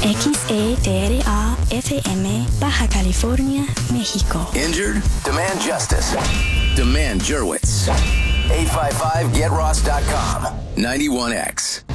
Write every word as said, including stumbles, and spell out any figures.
X E T R A F M, Baja California, México. Injured? Demand justice. Demand Jurwitz. eight five five get ross dot com. ninety-one X.